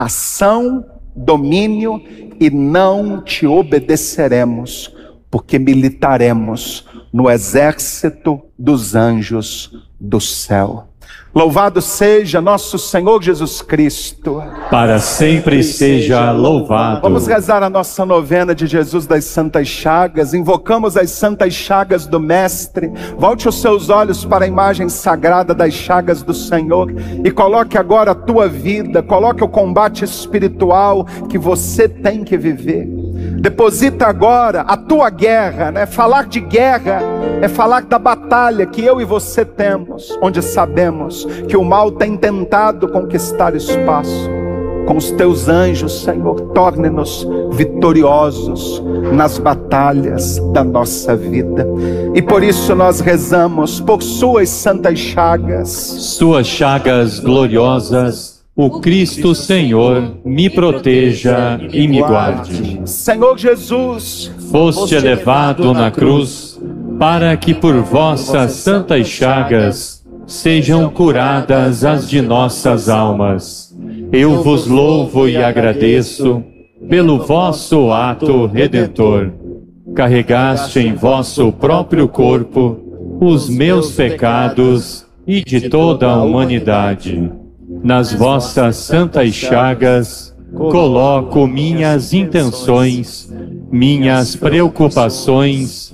ação, domínio, e não te obedeceremos, porque militaremos no exército dos anjos do céu. Louvado seja nosso Senhor Jesus Cristo. Para sempre seja louvado. Vamos rezar a nossa novena de Jesus das Santas Chagas. Invocamos as Santas Chagas do Mestre. Volte os seus olhos para a imagem sagrada das chagas do Senhor e coloque agora a tua vida, coloque o combate espiritual que você tem que viver. Deposita agora a tua guerra, né? Falar de guerra é falar da batalha que eu e você temos, onde sabemos que o mal tem tentado conquistar espaço. Com os teus anjos, Senhor, torne-nos vitoriosos nas batalhas da nossa vida. E por isso nós rezamos por suas santas chagas. Suas chagas gloriosas, o Cristo Senhor me proteja e me guarde. Senhor Jesus, foste elevado na cruz para que por vossas santas chagas sejam curadas as de nossas almas. Eu vos louvo e agradeço pelo vosso ato redentor. Carregaste em vosso próprio corpo os meus pecados e de toda a humanidade. Nas vossas santas chagas coloco minhas intenções, minhas preocupações,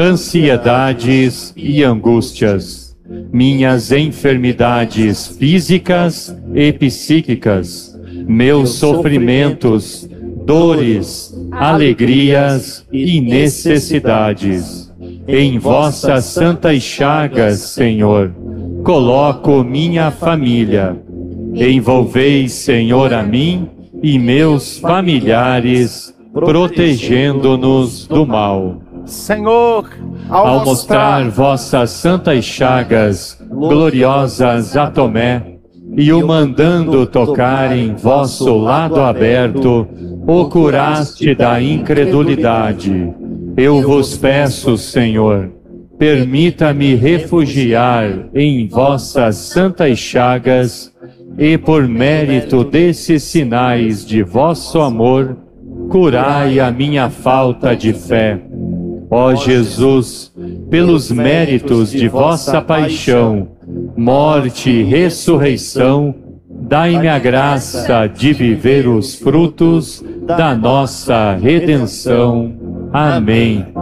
ansiedades e angústias, minhas enfermidades físicas e psíquicas, meus sofrimentos, dores, alegrias e necessidades. Em vossas santas chagas, Senhor, coloco minha família. Envolvei, Senhor, a mim e meus familiares, protegendo-nos do mal. Senhor, ao mostrar vossas santas chagas gloriosas a Tomé e o mandando tocar em vosso lado aberto, o curaste da incredulidade. Eu vos peço, Senhor, permita-me refugiar em vossas santas chagas e por mérito desses sinais de vosso amor, curai a minha falta de fé. Ó Jesus, pelos méritos de vossa paixão, morte e ressurreição, dai-me a graça de viver os frutos da nossa redenção. Amém.